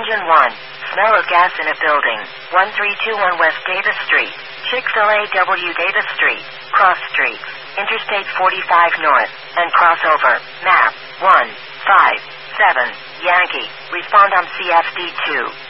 Engine 1. Smell of gas in a building. 1321 West Davis Street. Chick-fil-A W Davis Street. Cross Streets. Interstate 45 North. And crossover. Map 157 Yankee. Respond on CFD 2.